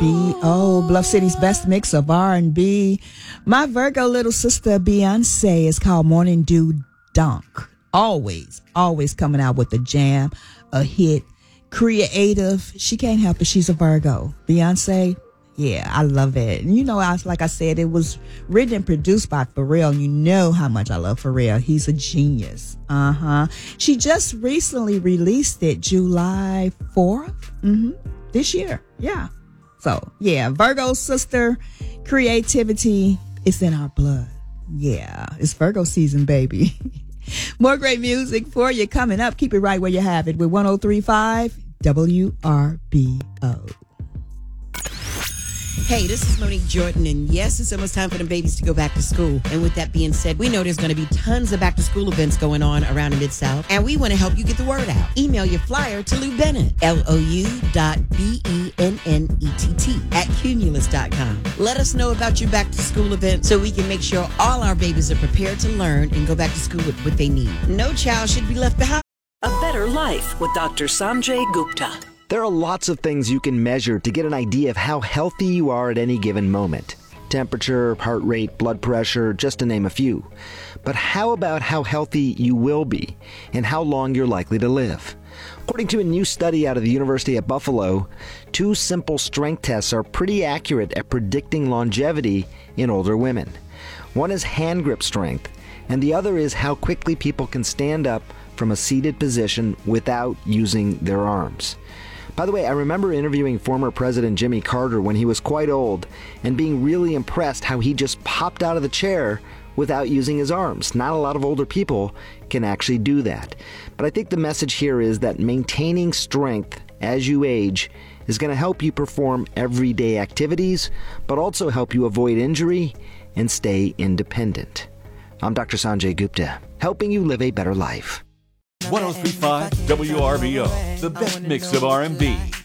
WRBO, Bluff City's best mix of R&B. My Virgo little sister Beyonce is called Morning Dew Dunk. Always coming out with a jam, a hit, creative. She can't help it. She's a Virgo. Beyonce, yeah, I love it. And like I said, it was written and produced by Pharrell. You know how much I love Pharrell. He's a genius. She just recently released it July 4th. This year. Yeah. So, yeah, Virgo sister, creativity, it's in our blood. Yeah, it's Virgo season, baby. More great music for you coming up. Keep it right where you have it with 103.5 WRBO. Hey, this is Monique Jordan, and yes, it's almost time for the babies to go back to school. And with that being said, we know there's going to be tons of back-to-school events going on around the Mid-South, and we want to help you get the word out. Email your flyer to Lou Bennett, LOU.BENNETT@Cumulus.com. Let us know about your back-to-school event so we can make sure all our babies are prepared to learn and go back to school with what they need. No child should be left behind. A Better Life with Dr. Sanjay Gupta. There are lots of things you can measure to get an idea of how healthy you are at any given moment. Temperature, heart rate, blood pressure, just to name a few. But how about how healthy you will be and how long you're likely to live? According to a new study out of the University of Buffalo, 2 simple strength tests are pretty accurate at predicting longevity in older women. One is hand grip strength, and the other is how quickly people can stand up from a seated position without using their arms. By the way, I remember interviewing former President Jimmy Carter when he was quite old and being really impressed how he just popped out of the chair without using his arms. Not a lot of older people can actually do that. But I think the message here is that maintaining strength as you age is going to help you perform everyday activities, but also help you avoid injury and stay independent. I'm Dr. Sanjay Gupta, helping you live a better life. 103.5 WRBO, the best mix of R&B.